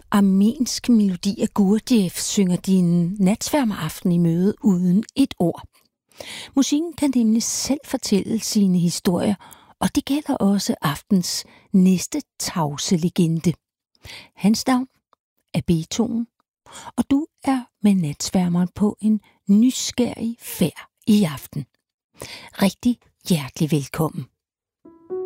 Armensk melodi af Gurdjieff synger din natsværmeraften i møde uden et ord. Musikken kan nemlig selv fortælle sine historier, og det gælder også aftens næste tavse legende. Hans navn er Beethoven, og du er med natsværmeren på en nysgerrig færd i aften. Rigtig hjertelig velkommen.